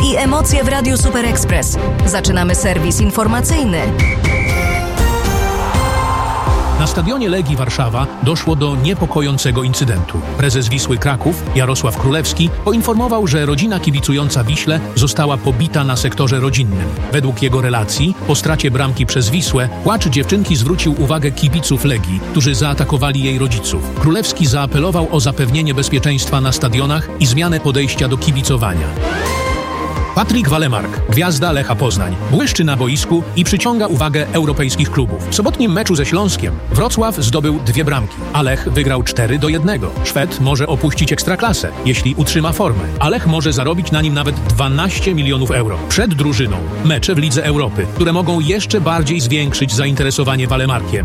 Sport i emocje w Radiu Super Express. Zaczynamy serwis informacyjny. Na stadionie Legii Warszawa doszło do niepokojącego incydentu. Prezes Wisły Kraków, Jarosław Królewski, poinformował, że rodzina kibicująca Wiśle została pobita na sektorze rodzinnym. Według jego relacji, po stracie bramki przez Wisłę, płacz dziewczynki zwrócił uwagę kibiców Legii, którzy zaatakowali jej rodziców. Królewski zaapelował o zapewnienie bezpieczeństwa na stadionach i zmianę podejścia do kibicowania. Patryk Walemark, gwiazda Lecha Poznań, błyszczy na boisku i przyciąga uwagę europejskich klubów. W sobotnim meczu ze Śląskiem Wrocław zdobył 2 bramki, a Lech wygrał 4-1. Szwed może opuścić Ekstraklasę, jeśli utrzyma formę, a Lech może zarobić na nim nawet 12 milionów euro. Przed drużyną mecze w Lidze Europy, które mogą jeszcze bardziej zwiększyć zainteresowanie Walemarkiem.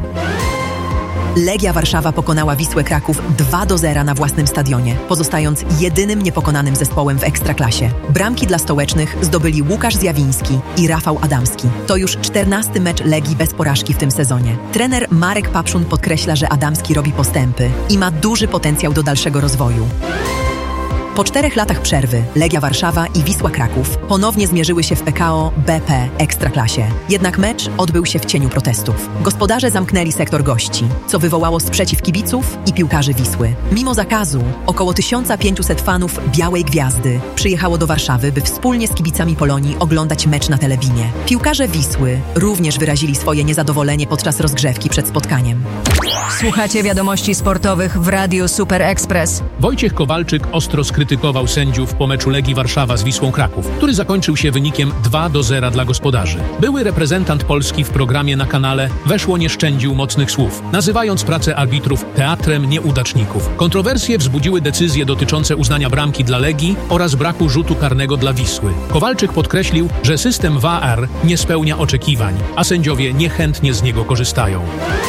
Legia Warszawa pokonała Wisłę Kraków 2-0 na własnym stadionie, pozostając jedynym niepokonanym zespołem w Ekstraklasie. Bramki dla stołecznych zdobyli Łukasz Zjawiński i Rafał Adamski. To już 14. mecz Legii bez porażki w tym sezonie. Trener Marek Papszun podkreśla, że Adamski robi postępy i ma duży potencjał do dalszego rozwoju. Po 4 latach przerwy Legia Warszawa i Wisła Kraków ponownie zmierzyły się w PKO BP Ekstraklasie. Jednak mecz odbył się w cieniu protestów. Gospodarze zamknęli sektor gości, co wywołało sprzeciw kibiców i piłkarzy Wisły. Mimo zakazu, około 1500 fanów Białej Gwiazdy przyjechało do Warszawy, by wspólnie z kibicami Polonii oglądać mecz na Telebinie. Piłkarze Wisły również wyrazili swoje niezadowolenie podczas rozgrzewki przed spotkaniem. Słuchacie wiadomości sportowych w Radiu Super Express. Wojciech Kowalczyk ostro skrytykował sędziów po meczu Legii Warszawa z Wisłą Kraków, który zakończył się wynikiem 2-0 dla gospodarzy. Były reprezentant Polski w programie na kanale Weszło nie szczędził mocnych słów, nazywając pracę arbitrów teatrem nieudaczników. Kontrowersje wzbudziły decyzje dotyczące uznania bramki dla Legii oraz braku rzutu karnego dla Wisły. Kowalczyk podkreślił, że system VAR nie spełnia oczekiwań, a sędziowie niechętnie z niego korzystają.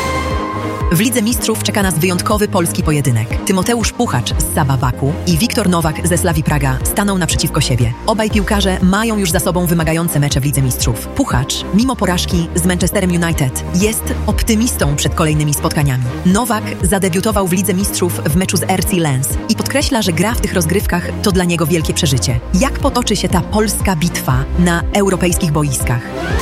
W Lidze Mistrzów czeka nas wyjątkowy polski pojedynek. Tymoteusz Puchacz z Saba Baku i Wiktor Nowak ze Slavii Praga staną naprzeciwko siebie. Obaj piłkarze mają już za sobą wymagające mecze w Lidze Mistrzów. Puchacz, mimo porażki z Manchesterem United, jest optymistą przed kolejnymi spotkaniami. Nowak zadebiutował w Lidze Mistrzów w meczu z RC Lens i podkreśla, że gra w tych rozgrywkach to dla niego wielkie przeżycie. Jak potoczy się ta polska bitwa na europejskich boiskach?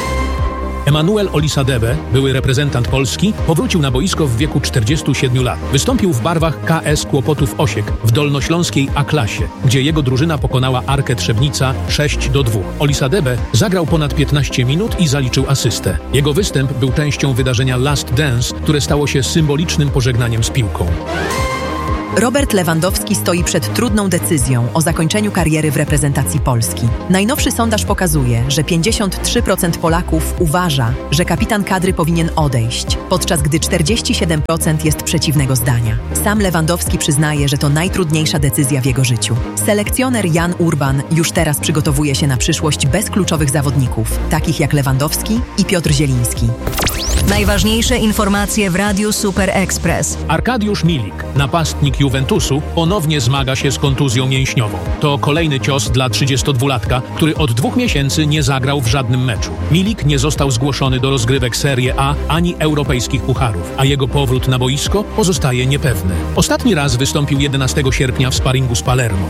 Emanuel Olisadebe, były reprezentant Polski, powrócił na boisko w wieku 47 lat. Wystąpił w barwach KS Kłopotów Osiek w dolnośląskiej A-klasie, gdzie jego drużyna pokonała Arkę Trzebnica 6-2. Olisadebe zagrał ponad 15 minut i zaliczył asystę. Jego występ był częścią wydarzenia Last Dance, które stało się symbolicznym pożegnaniem z piłką. Robert Lewandowski stoi przed trudną decyzją o zakończeniu kariery w reprezentacji Polski. Najnowszy sondaż pokazuje, że 53% Polaków uważa, że kapitan kadry powinien odejść, podczas gdy 47% jest przeciwnego zdania. Sam Lewandowski przyznaje, że to najtrudniejsza decyzja w jego życiu. Selekcjoner Jan Urban już teraz przygotowuje się na przyszłość bez kluczowych zawodników, takich jak Lewandowski i Piotr Zieliński. Najważniejsze informacje w Radiu Super Express. Arkadiusz Milik, napastnik Juventusu, ponownie zmaga się z kontuzją mięśniową. To kolejny cios dla 32-latka, który od 2 miesięcy nie zagrał w żadnym meczu. Milik nie został zgłoszony do rozgrywek Serie A ani europejskich pucharów, a jego powrót na boisko pozostaje niepewny. Ostatni raz wystąpił 11 sierpnia w sparingu z Palermo.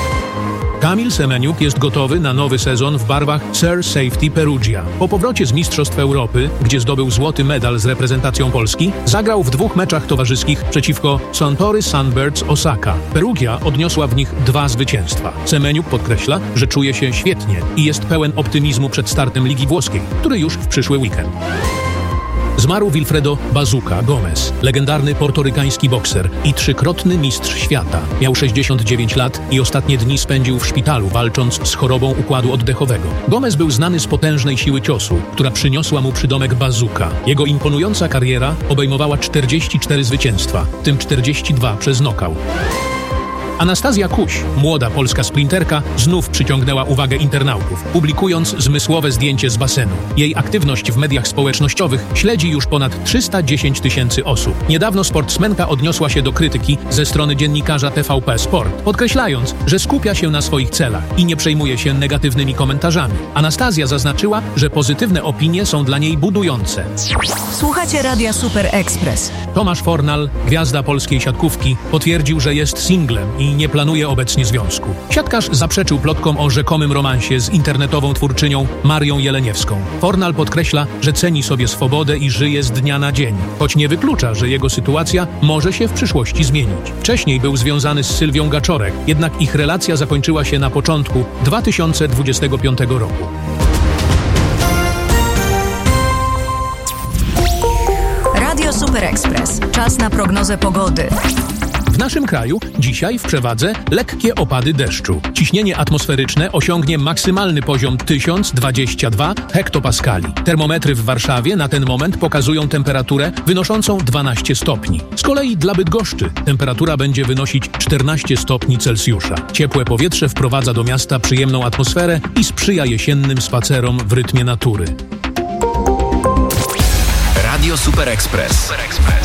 Kamil Semeniuk jest gotowy na nowy sezon w barwach Sir Safety Perugia. Po powrocie z Mistrzostw Europy, gdzie zdobył złoty medal z reprezentacją Polski, zagrał w 2 meczach towarzyskich przeciwko Suntory Sunbirds Osaka. Perugia odniosła w nich 2 zwycięstwa. Semeniuk podkreśla, że czuje się świetnie i jest pełen optymizmu przed startem Ligi Włoskiej, który już w przyszły weekend. Zmarł Wilfredo Bazuca Gomez, legendarny portorykański bokser i 3-krotny mistrz świata. Miał 69 lat i ostatnie dni spędził w szpitalu, walcząc z chorobą układu oddechowego. Gomez był znany z potężnej siły ciosu, która przyniosła mu przydomek Bazuca. Jego imponująca kariera obejmowała 44 zwycięstwa, w tym 42 przez nokaut. Anastazja Kuś, młoda polska sprinterka, znów przyciągnęła uwagę internautów, publikując zmysłowe zdjęcie z basenu. Jej aktywność w mediach społecznościowych śledzi już ponad 310 000 osób. Niedawno sportsmenka odniosła się do krytyki ze strony dziennikarza TVP Sport, podkreślając, że skupia się na swoich celach i nie przejmuje się negatywnymi komentarzami. Anastazja zaznaczyła, że pozytywne opinie są dla niej budujące. Słuchacie Radia Super Express. Tomasz Fornal, gwiazda polskiej siatkówki, potwierdził, że jest singlem i i nie planuje obecnie związku. Siatkarz zaprzeczył plotkom o rzekomym romansie z internetową twórczynią Marią Jeleniewską. Fornal podkreśla, że ceni sobie swobodę i żyje z dnia na dzień, choć nie wyklucza, że jego sytuacja może się w przyszłości zmienić. Wcześniej był związany z Sylwią Gaczorek, jednak ich relacja zakończyła się na początku 2025 roku. Radio Super Express. Czas na prognozę pogody. W naszym kraju dzisiaj w przewadze lekkie opady deszczu. Ciśnienie atmosferyczne osiągnie maksymalny poziom 1022 hektopaskali. Termometry w Warszawie na ten moment pokazują temperaturę wynoszącą 12 stopni. Z kolei dla Bydgoszczy temperatura będzie wynosić 14 stopni Celsjusza. Ciepłe powietrze wprowadza do miasta przyjemną atmosferę i sprzyja jesiennym spacerom w rytmie natury. Radio Super Express.